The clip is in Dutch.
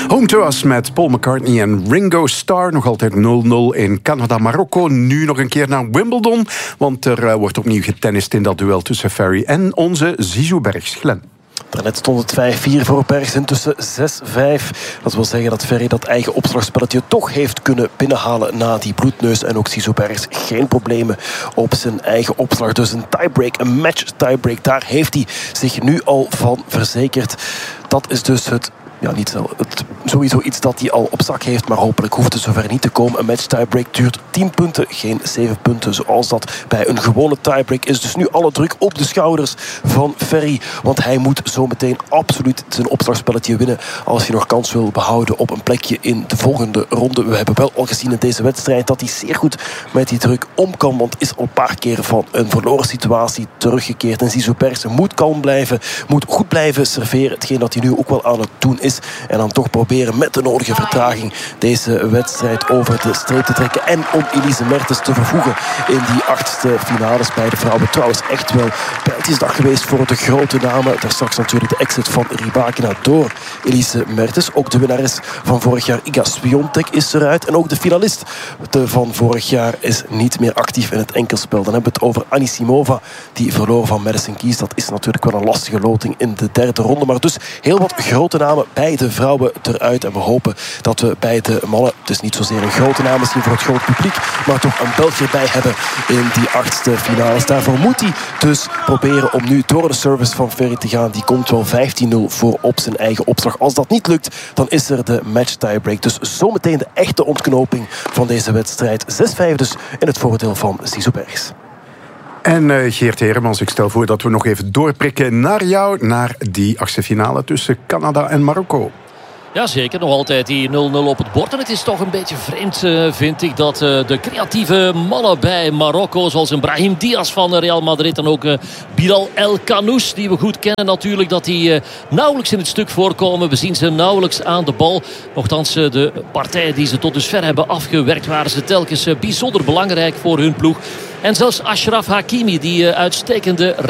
Home to Us met Paul McCartney en Ringo Starr. Nog altijd 0-0 in Canada-Marokko. Nu nog een keer naar Wimbledon. Want er wordt opnieuw getennist in dat duel tussen Ferry en onze Zizou Bergs. Glenn. Daarnet stond het 5-4 voor Bergs, intussen 6-5. Dat wil zeggen dat Ferry dat eigen opslagspelletje toch heeft kunnen binnenhalen na die bloedneus. En ook Zizou Bergs geen problemen op zijn eigen opslag. Dus een tiebreak, een match tiebreak, daar heeft hij zich nu al van verzekerd. Dat is dus sowieso iets dat hij al op zak heeft, maar hopelijk hoeft het zover niet te komen. Een match tiebreak duurt 10 punten, geen 7 punten zoals dat bij een gewone tiebreak is. Dus nu alle druk op de schouders van Ferry, want hij moet zometeen absoluut zijn opslagspelletje winnen als hij nog kans wil behouden op een plekje in de volgende ronde. We hebben wel al gezien in deze wedstrijd dat hij zeer goed met die druk om kan, want is al een paar keer van een verloren situatie teruggekeerd. En Zizou Bergs moet kalm blijven, moet goed blijven serveren, hetgeen dat hij nu ook wel aan het doen is. En dan toch proberen met de nodige vertraging deze wedstrijd over de streep te trekken. En om Elise Mertens te vervoegen in die achtste finales bij de vrouwen. Trouwens echt wel pijltjesdag geweest voor de grote namen. Daar straks natuurlijk de exit van Rybakina door Elise Mertens. Ook de winnares van vorig jaar, Iga Swiatek, is eruit. En ook de finalist van vorig jaar is niet meer actief in het enkelspel. Dan hebben we het over Anisimova, die verloor van Madison Keys. Dat is natuurlijk wel een lastige loting in de derde ronde. Maar dus heel wat grote namen bij de vrouwen eruit. En we hopen dat we bij de mannen, het is niet zozeer een grote naam misschien voor het grote publiek, maar toch een Belg erbij hebben in die achtste finales. Daarvoor moet hij dus proberen om nu door de service van Ferry te gaan. Die komt wel 15-0 voor op zijn eigen opslag. Als dat niet lukt, dan is er de match tiebreak. Dus zometeen de echte ontknoping van deze wedstrijd. 6-5 dus in het voordeel van Zizou Bergs. En Geert Heremans, ik stel voor dat we nog even doorprikken naar jou, naar die achtste finale tussen Canada en Marokko. Ja, zeker. Nog altijd die 0-0 op het bord. En het is toch een beetje vreemd, vind ik, dat de creatieve mannen bij Marokko, zoals een Brahim Diaz van Real Madrid en ook Bilal El Kanous, die we goed kennen natuurlijk, dat die nauwelijks in het stuk voorkomen. We zien ze nauwelijks aan de bal. Nochtans, de partijen die ze tot dusver hebben afgewerkt, waren ze telkens bijzonder belangrijk voor hun ploeg. En zelfs Achraf Hakimi, die uitstekende